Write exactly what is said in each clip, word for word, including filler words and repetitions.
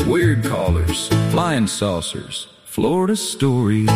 weird callers, flying saucers, Florida stories.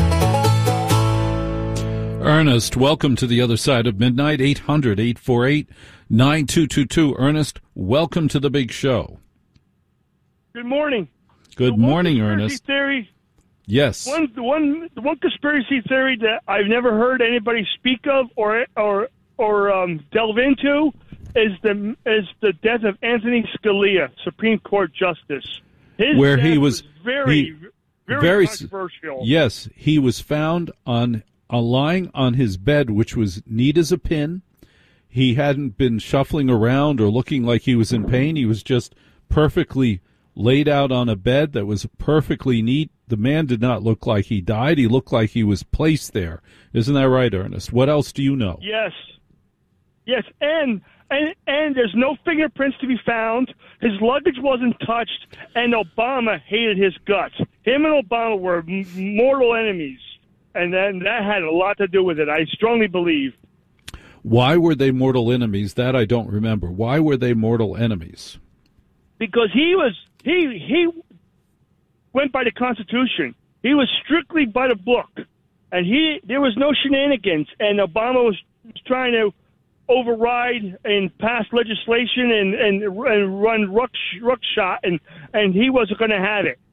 Ernest, welcome to the other side of midnight. eight hundred, eight four eight, nine two two two. Ernest, welcome to the big show. Good morning. Good the morning, one Ernest. Theory, yes. One, the one, the one conspiracy theory that I've never heard anybody speak of or or or um, delve into is the is the death of Anthony Scalia, Supreme Court Justice. His Where death he was, was very, he, very, very controversial. Yes, he was found on uh, lying on his bed, which was neat as a pin. He hadn't been shuffling around or looking like he was in pain. He was just perfectly laid out on a bed that was perfectly neat. The man did not look like he died. He looked like he was placed there. Isn't that right, Ernest? What else do you know? Yes. Yes, and, and and there's no fingerprints to be found. His luggage wasn't touched, and Obama hated his guts. Him and Obama were m- mortal enemies, and then that had a lot to do with it, I strongly believe. Why were they mortal enemies? That I don't remember. Why were they mortal enemies? Because he was he he went by the Constitution. He was strictly by the book, and he there was no shenanigans. And Obama was trying to override and pass legislation and and, and run ruck ruckshot, and and he wasn't going to have it.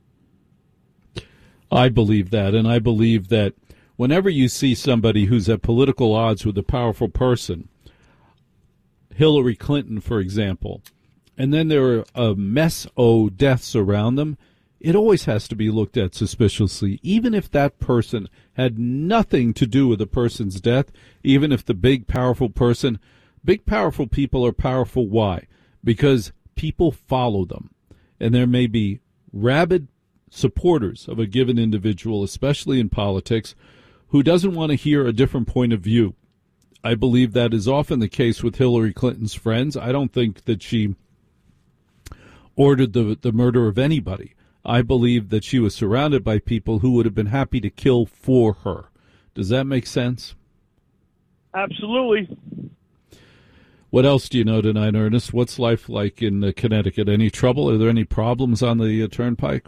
I believe that, and I believe that whenever you see somebody who's at political odds with a powerful person, Hillary Clinton, for example, and then there are a mess o' deaths around them, it always has to be looked at suspiciously, even if that person had nothing to do with the person's death, even if the big, powerful person, big, powerful people are powerful. Why? Because people follow them, and there may be rabid supporters of a given individual, especially in politics, who doesn't want to hear a different point of view. I believe that is often the case with Hillary Clinton's friends. I don't think that she ordered the the murder of anybody. I believe that she was surrounded by people who would have been happy to kill for her. Does that make sense? Absolutely. What else do you know tonight, Ernest? What's life like in uh, Connecticut? Any trouble? Are there any problems on the uh, turnpike?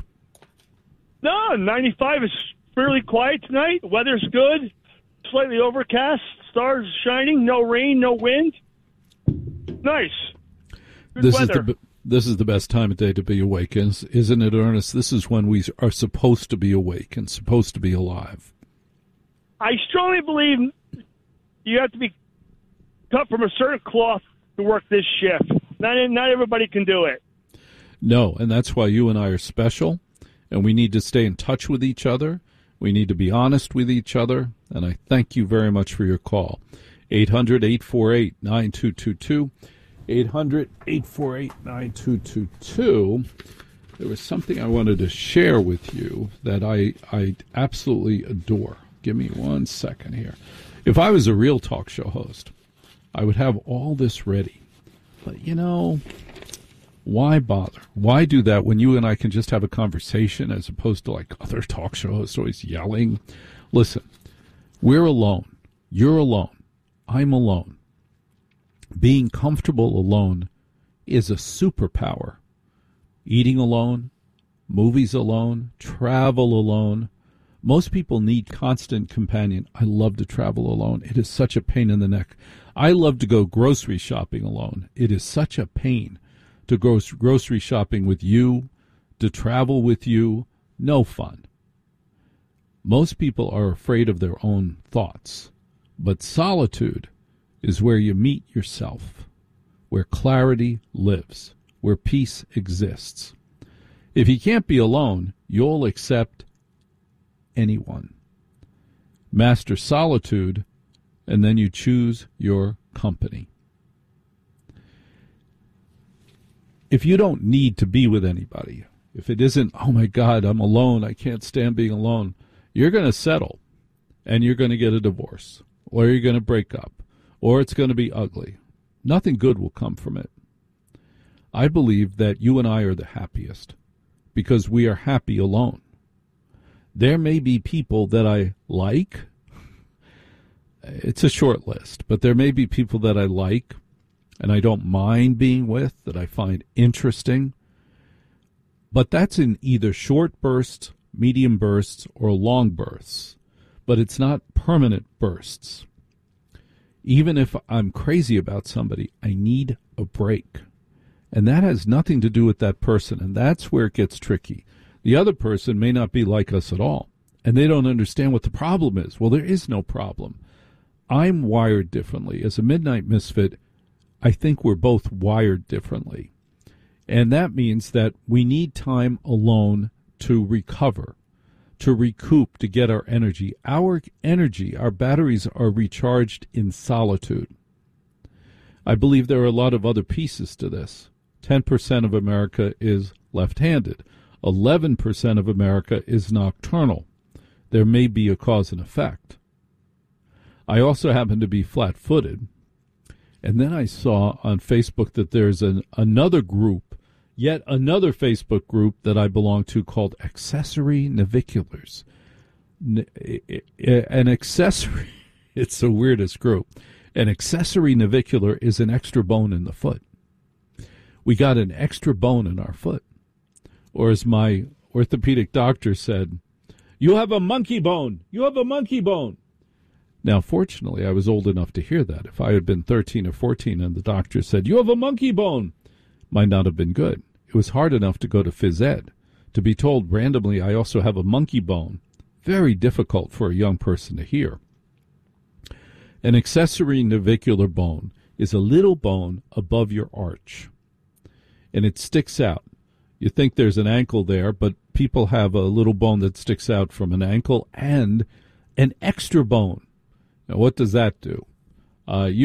No, ninety-five is fairly quiet tonight. Weather's good. Slightly overcast. Stars shining. No rain. No wind. Nice. Good this weather. is the this is the best time of day to be awake, isn't it, Ernest? This is when we are supposed to be awake and supposed to be alive. I strongly believe you have to be cut from a certain cloth to work this shift. Not not everybody can do it. No, and that's why you and I are special, and we need to stay in touch with each other. We need to be honest with each other, and I thank you very much for your call. eight hundred, eight four eight, nine two two two. eight hundred, eight four eight, nine two two two. There was something I wanted to share with you that I, I absolutely adore. Give me one second here. If I was a real talk show host, I would have all this ready. But, you know, why bother? Why do that when you and I can just have a conversation as opposed to like other talk show hosts always yelling? Listen, we're alone. You're alone. I'm alone. Being comfortable alone is a superpower. Eating alone, movies alone, travel alone. Most people need constant companion. I love to travel alone. It is such a pain in the neck. I love to go grocery shopping alone. It is such a pain to go grocery shopping with you, to travel with you. No fun. Most people are afraid of their own thoughts, but solitude is where you meet yourself, where clarity lives, where peace exists. If you can't be alone, you'll accept anyone. Master solitude, and then you choose your company. If you don't need to be with anybody, if it isn't, oh my God, I'm alone, I can't stand being alone, you're going to settle, and you're going to get a divorce, or you're going to break up, or it's going to be ugly. Nothing good will come from it. I believe that you and I are the happiest because we are happy alone. There may be people that I like. It's a short list, but there may be people that I like and I don't mind being with, that I find interesting. But that's in either short bursts, medium bursts, or long bursts. But it's not permanent bursts. Even if I'm crazy about somebody, I need a break. And that has nothing to do with that person, and that's where it gets tricky. The other person may not be like us at all, and they don't understand what the problem is. Well, there is no problem. I'm wired differently. As a Midnight Misfit, I think we're both wired differently. And that means that we need time alone to recover, to recoup, to get our energy. Our energy, our batteries are recharged in solitude. I believe there are a lot of other pieces to this. ten percent of America is left-handed. eleven percent of America is nocturnal. There may be a cause and effect. I also happen to be flat-footed. And then I saw on Facebook that there's an, another group, yet another Facebook group that I belong to called Accessory Naviculars. An accessory, it's the weirdest group. An accessory navicular is an extra bone in the foot. We got an extra bone in our foot. Or as my orthopedic doctor said, you have a monkey bone. You have a monkey bone. Now, fortunately, I was old enough to hear that. If I had been thirteen or fourteen and the doctor said, you have a monkey bone, might not have been good. It was hard enough to go to phys ed. To be told randomly I also have a monkey bone, very difficult for a young person to hear. An accessory navicular bone is a little bone above your arch, and it sticks out. You think there's an ankle there, but people have a little bone that sticks out from an ankle and an extra bone. Now, what does that do? Uh, you